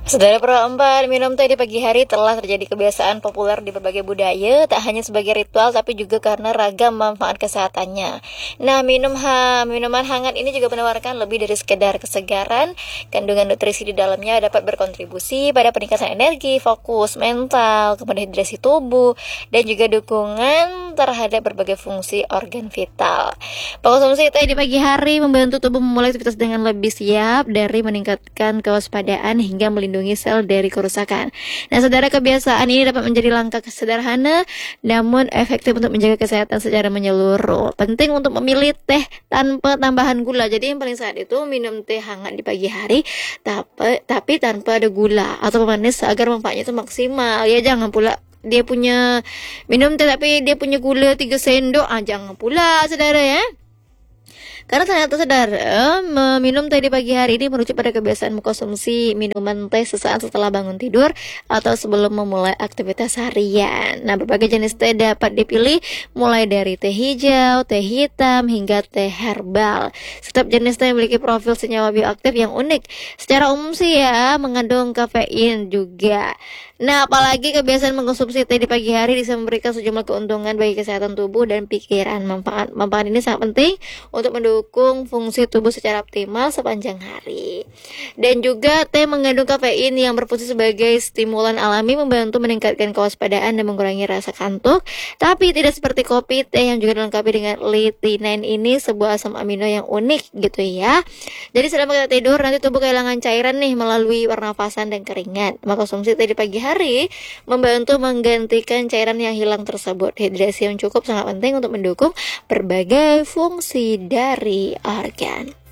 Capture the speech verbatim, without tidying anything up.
Saudara Pro empat, minum teh di pagi hari telah terjadi kebiasaan populer di berbagai budaya, tak hanya sebagai ritual tapi juga karena ragam manfaat kesehatannya. Nah, minum ha, minuman hangat ini juga menawarkan lebih dari sekedar kesegaran. Kandungan nutrisi di dalamnya dapat berkontribusi pada peningkatan energi, fokus, mental, kemudian hidrasi tubuh, dan juga dukungan terhadap berbagai fungsi organ vital. Konsumsi teh di pagi hari membantu tubuh memulai aktivitas dengan lebih siap, dari meningkatkan kewaspadaan hingga melindungi sel dari kerusakan. Nah, saudara, kebiasaan ini dapat menjadi langkah sederhana namun efektif untuk menjaga kesehatan secara menyeluruh. Penting untuk memilih teh tanpa tambahan gula. Jadi yang paling sehat itu minum teh hangat di pagi hari tapi, tapi tanpa ada gula atau pemanis agar manfaatnya itu maksimal. Ya, jangan pula dia punya minum teh tapi dia punya gula tiga sendok. Ah, jangan pula, saudara ya. Karena ternyata saudara, meminum teh di pagi hari ini merujuk pada kebiasaan mengkonsumsi minuman teh sesaat setelah bangun tidur atau sebelum memulai aktivitas harian. Nah, berbagai jenis teh dapat dipilih mulai dari teh hijau, teh hitam, hingga teh herbal. Setiap jenis teh memiliki profil senyawa bioaktif yang unik. Secara umum sih ya, mengandung kafein juga. Nah, apalagi kebiasaan mengkonsumsi teh di pagi hari bisa memberikan sejumlah keuntungan bagi kesehatan tubuh dan pikiran. Manfaat manfaat ini sangat penting untuk mendukung fungsi tubuh secara optimal sepanjang hari. Dan juga teh mengandung kafein yang berfungsi sebagai stimulan alami, membantu meningkatkan kewaspadaan dan mengurangi rasa kantuk. Tapi tidak seperti kopi, teh yang juga dilengkapi dengan lutein ini, sebuah asam amino yang unik gitu ya. Jadi selama kita tidur nanti tubuh kehilangan cairan nih melalui pernafasan dan keringat. Maka konsumsi teh di pagi hari membantu menggantikan cairan yang hilang tersebut. Hidrasi yang cukup sangat penting untuk mendukung berbagai fungsi dari organ.